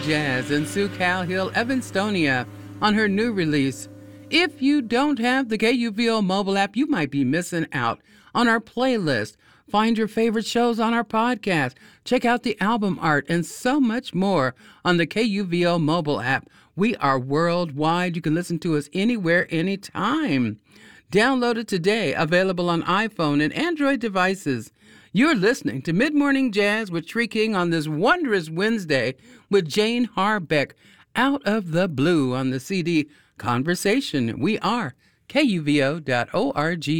Jazz and Sue Calhill Evanstonia on her new release. If you don't have the KUVO mobile app, you might be missing out on our playlist. Find your favorite shows on our podcast. Check out the album art and so much more on the KUVO mobile app. We are worldwide. You can listen to us anywhere, anytime. Download it today. Available on iPhone and Android devices. You're listening to Mid-Morning Jazz with Tree King on this wondrous Wednesday with Jane Harbeck, Out of the Blue on the CD Conversation. We are KUVO.org.